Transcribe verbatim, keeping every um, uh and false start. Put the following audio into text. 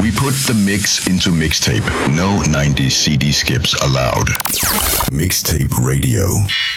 We put the mix into mixtape. No nineties C D skips allowed. Mixtape Radio.